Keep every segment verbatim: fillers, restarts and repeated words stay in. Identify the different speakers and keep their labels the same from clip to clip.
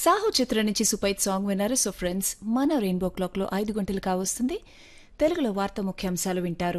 Speaker 1: సాహో చిత్రం నుంచి సూపైట్ సాంగ్ విన్నారు. సో ఫ్రెండ్స్, మన రెయిన్బో క్లాక్ లో ఐదు గంటలు కావస్తుంది. తెలుగులో వార్త ముఖ్యాంశాలు వింటారు.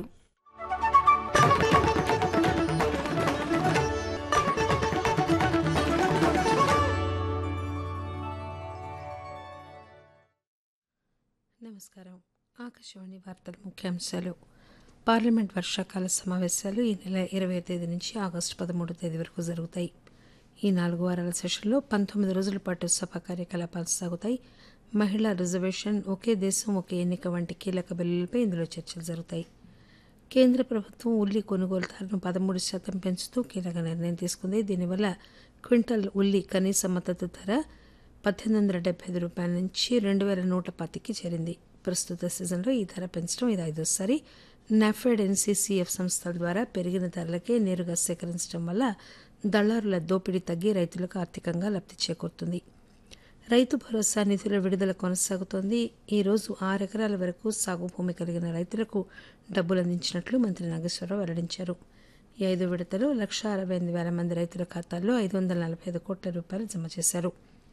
Speaker 2: నమస్కారం. ఆకాశవాణి వార్తల ముఖ్యాంశాలు. పార్లమెంట్ వర్షాకాల సమావేశాలు ఈ నెల ఇరవై తేదీ నుంచి ఆగస్టు పదమూడు తేదీ వరకు జరుగుతాయి. ఈ నాలుగు వారాల సెషన్లో పంతొమ్మిది రోజుల పాటు సభ కార్యకలాపాలు సాగుతాయి. మహిళా రిజర్వేషన్, ఒకే దేశం ఒకే ఎన్నిక వంటి కీలక బిల్లులపై ఇందులో చర్చలు జరుగుతాయి. కేంద్ర ప్రభుత్వం ఉల్లి కొనుగోలు ధరను పదమూడు శాతం పెంచుతూ కీలక నిర్ణయం తీసుకుంది. దీనివల్ల క్వింటల్ ఉల్లి కనీస మద్దతు ధర పద్దెనిమిది వందల డెబ్బై ఐదు రూపాయల నుంచి రెండు వేల నూట పత్తికి చేరింది. ప్రస్తుత సీజన్లో ఈ ధర పెంచడం ఇది ఐదోసారి. నాఫెడ్, ఎన్సీసీఎఫ్ సంస్థల ద్వారా పెరిగిన ధరలకే నేరుగా సేకరించడం వల్ల దళారుల దోపిడీ తగ్గి రైతులకు ఆర్థికంగా లబ్ది చేకూరుతుంది. రైతు భరోసా నిధుల విడుదల కొనసాగుతోంది. ఈ రోజు ఆరు ఎకరాల వరకు సాగు భూమి కలిగిన రైతులకు డబ్బులు అందించినట్లు మంత్రి నాగేశ్వరరావు వెల్లడించారు. ఈ ఐదు విడతలు లక్ష అరవై ఎనిమిది వేల మంది రైతుల ఖాతాల్లో ఐదు వందల నలభై ఐదు కోట్ల రూపాయలు జమ చేశారు.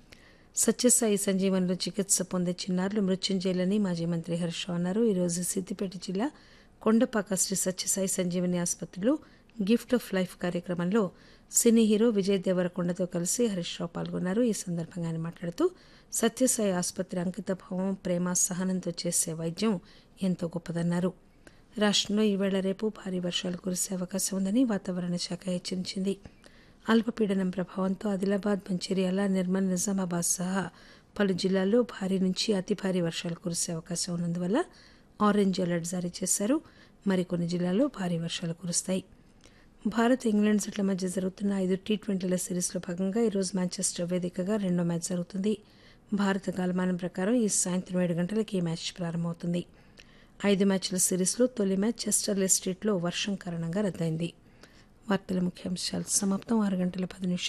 Speaker 2: సత్యసాయి సంజీవన్లో చికిత్స పొందే చిన్నారులు మృత్యుంజయులని మాజీ మంత్రి హరీష్ రావు అన్నారు. ఈరోజు సిద్దిపేట జిల్లా కొండపాక శ్రీ సత్యసాయి సంజీవని ఆసుపత్రిలో గిఫ్ట్ ఆఫ్ లైఫ్ కార్యక్రమంలో సినీ హీరో విజయ్ దేవరకొండతో కలిసి హరీష్ రావు పాల్గొన్నారు. ఈ సందర్భంగా ఆయన మాట్లాడుతూ సత్యసాయి ఆసుపత్రి అంకితభావం, ప్రేమ, సహనంతో చేసే వైద్యం ఎంతో గొప్పదన్నారు. రాష్టంలో ఈవేళ రేపు భారీ వర్షాలు కురిసే అవకాశం ఉందని వాతావరణ శాఖ హెచ్చరించింది. అల్పపీడనం ప్రభావంతో ఆదిలాబాద్, మంచిర్యాల, నిర్మల్, నిజామాబాద్ సహా పలు జిల్లాల్లో భారీ నుంచి అతి భారీ వర్షాలు కురిసే అవకాశం ఉన్నందువల్ల ఆరెంజ్ అలర్ట్ జారీ చేశారు. మరికొన్ని జిల్లాల్లో భారీ వర్షాలు కురుస్తాయి. భారత్, ఇంగ్లాండ్ జట్ల మధ్య జరుగుతున్న ఐదు టీ ట్వంటీల సిరీస్లో భాగంగా ఈరోజు మాంచెస్టర్ వేదికగా రెండో మ్యాచ్ జరుగుతుంది. భారత కాలమానం ప్రకారం ఈ సాయంత్రం ఏడు గంటలకు ఈ మ్యాచ్ ప్రారంభమవుతుంది. ఐదు మ్యాచ్ల సిరీస్లో తొలి మ్యాచ్ చెస్టర్లే స్ట్రీట్లో వర్షం కారణంగా రద్దయింది. వార్తల ముఖ్యాంశాలు సమాప్తం. ఆరు గంటల పది నిమిషాలు